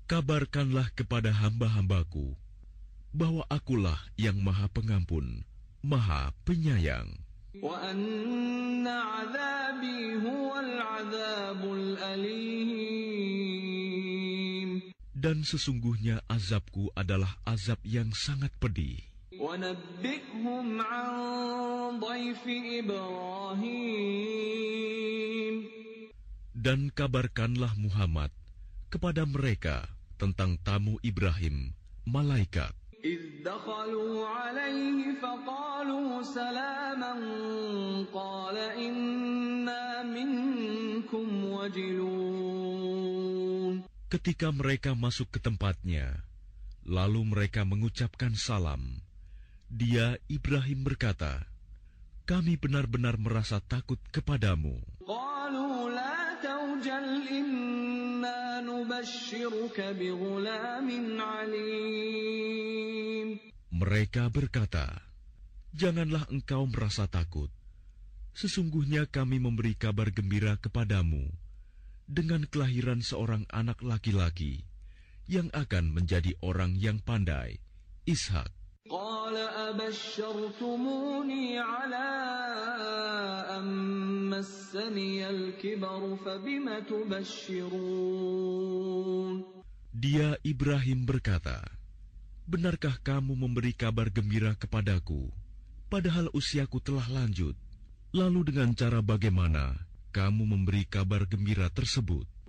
Kabarkanlah kepada hamba-hambaku bahwa akulah yang Maha Pengampun, Maha Penyayang. Wa anna 'adzabi huwal 'adzabul alim. Dan sesungguhnya azabku adalah azab yang sangat pedih. Wa nabbi'hum 'an dhayfi Ibrahim. Dan kabarkanlah Muhammad kepada mereka tentang tamu Ibrahim, malaikat. إذ دخلوا عليه فقالوا سلاما قال إنا منكم وجلون. Ketika mereka masuk ke tempatnya, lalu mereka mengucapkan salam. Dia, Ibrahim, berkata, kami benar-benar merasa takut kepadamu. قالوا لا توجل إنا نبشرك بغلام عليم. Mereka berkata, janganlah engkau merasa takut. Sesungguhnya kami memberi kabar gembira kepadamu dengan kelahiran seorang anak laki-laki yang akan menjadi orang yang pandai, Ishak. قال أبشرتموني على أن مسني الكبر فبم تبشرون. Dia, Ibrahim, berkata, benarkah kamu memberi kabar gembira kepadaku, padahal usiaku telah lanjut? Lalu dengan cara bagaimana kamu memberi kabar gembira tersebut?